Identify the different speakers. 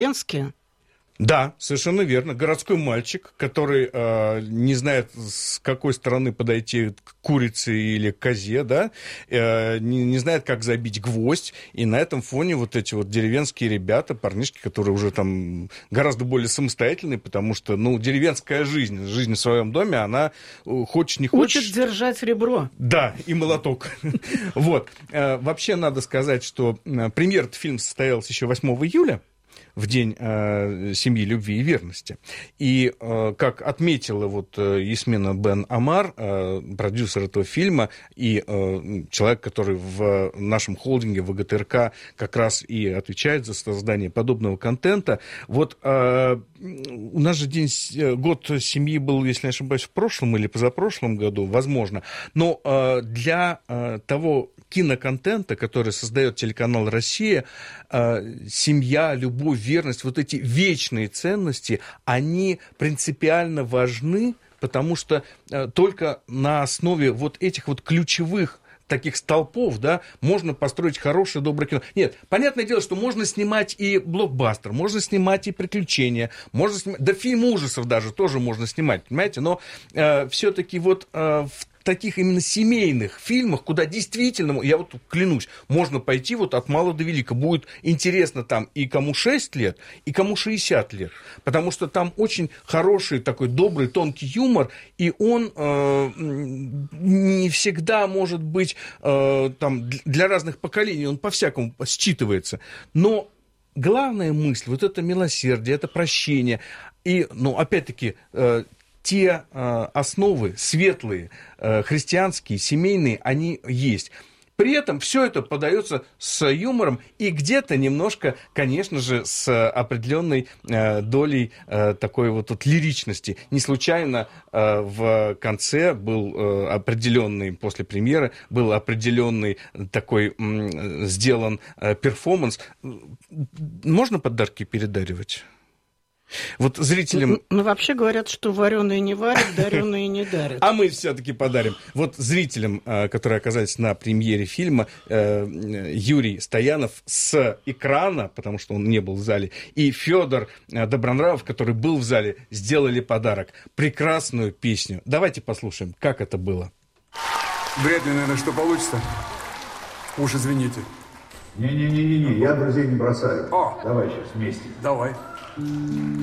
Speaker 1: Деревенские?
Speaker 2: Да, совершенно верно. Городской мальчик, который не знает, с какой стороны подойти к курице или к козе, да, не знает, как забить гвоздь, и на этом фоне вот эти вот деревенские ребята, парнишки, которые уже там гораздо более самостоятельные, потому что, ну, деревенская жизнь в своем доме, она хочешь не хочешь...
Speaker 1: Учат держать ребро.
Speaker 2: Да, и молоток. Вот. Вообще надо сказать, что премьер фильма состоялся еще 8 июля, в День семьи, любви и верности. И, как отметила вот Ясмина Бен Амар, продюсер этого фильма и человек, который в нашем холдинге ВГТРК как раз и отвечает за создание подобного контента, вот у нас же год семьи был, если не ошибаюсь, в прошлом или позапрошлом году, возможно, но для того киноконтента, который создает телеканал «Россия», семья, любовь, верность, вот эти вечные ценности, они принципиально важны, потому что только на основе вот этих вот ключевых таких столпов, да, можно построить хорошее, доброе кино. Нет, понятное дело, что можно снимать и блокбастер, можно снимать и приключения, можно снимать, да фильм ужасов даже тоже можно снимать, понимаете, но все-таки вот в таких именно семейных фильмах, куда действительно, я вот клянусь, можно пойти вот от мала до велика. Будет интересно там и кому 6 лет, и кому 60 лет. Потому что там очень хороший такой добрый, тонкий юмор, и он не всегда может быть там, для разных поколений, он по-всякому считывается. Но главная мысль, вот это милосердие, это прощение. И, ну, опять-таки, те основы светлые, христианские, семейные, они есть. При этом все это подается с юмором и где-то немножко, конечно же, с определенной долей такой вот лиричности. Не случайно в конце был определенный, после премьеры, был определенный такой сделан перформанс. Можно подарки передаривать? Вот зрителям...
Speaker 1: Ну, вообще говорят, что вареные не варят, дареные не дарят.
Speaker 2: А мы все-таки подарим. Вот зрителям, которые оказались на премьере фильма, Юрий Стоянов с экрана, потому что он не был в зале, и Федор Добронравов, который был в зале, сделали подарок. Прекрасную песню. Давайте послушаем, как это было.
Speaker 3: Вряд ли, наверное, что получится. Уж извините.
Speaker 4: Не-не-не, я друзей не бросаю.
Speaker 3: О!
Speaker 4: Давай сейчас вместе.
Speaker 3: Давай.